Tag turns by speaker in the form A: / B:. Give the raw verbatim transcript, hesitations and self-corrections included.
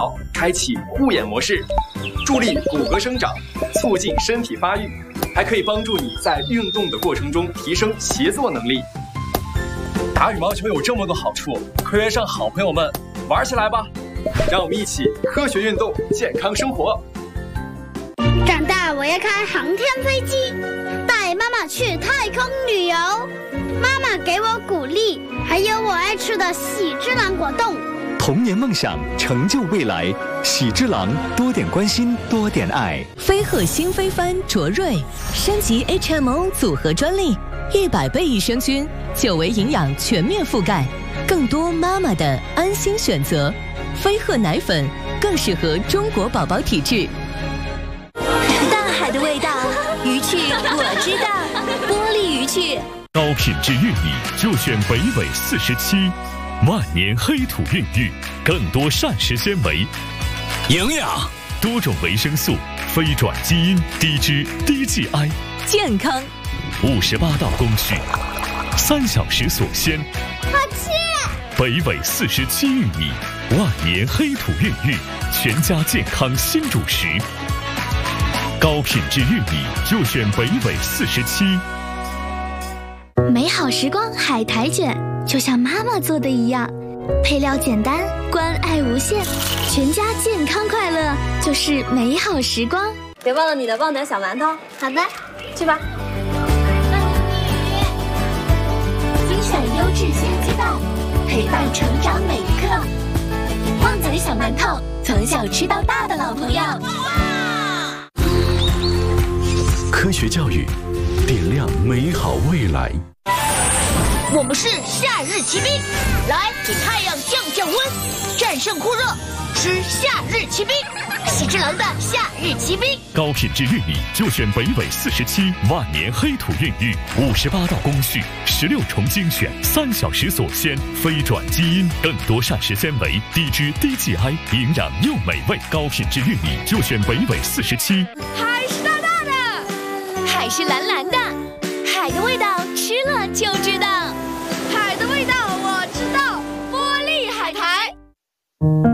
A: 条，开启护眼模式，助力骨骼生长，促进身体发育，还可以帮助你在运动的过程中提升协作能力。打羽毛球有这么多好处，快约上好朋友们玩起来吧！让我们一起科学运动，健康生活。
B: 长大我要开航天飞机，带妈妈去太空旅游。妈妈给我鼓励，还有我爱吃的喜之郎果冻。
C: 童年梦想，成就未来。喜之郎，多点关心，多点爱。
D: 飞鹤新飞帆卓瑞升级 H M O 组合专利，一百倍益生菌，久维营养全面覆盖，更多妈妈的安心选择。飞鹤奶粉更适合中国宝宝体质。
E: 大海的味道，鱼趣我知道，玻璃鱼趣。
F: 高品质玉米就选北纬四十七，万年黑土孕育，更多膳食纤维、
G: 营养、
F: 多种维生素、非转基因、低脂、低 G I，
D: 健康。
F: 五十八道工序，三小时锁鲜。
B: 好吃。
F: 北纬四十七玉米，万年黑土孕育，全家健康新主食。高品质玉米就选北纬四十七。
E: 美好时光海苔卷，就像妈妈做的一样，配料简单，关爱无限，全家健康快乐就是美好时光。
H: 别忘了你的旺仔小馒头。
B: 好的，
H: 去吧。
E: 精选优质鲜鸡蛋，陪伴成长每一刻。旺仔小馒头，从小吃到大的老朋友。
C: 科学教育，点亮美好未来。
I: 我们是夏日骑兵，来给太阳降降温，战胜酷热，吃夏日骑兵，喜之郎的夏日骑兵。
F: 高品质玉米就选北纬四十七，万年黑土孕育，五十八道工序，十六重精选，三小时锁鲜，非转基因，更多膳食纤维，低脂低 G I， 营养又美味。高品质玉米就选北纬四十七。
E: 海是大大的，海是蓝蓝的。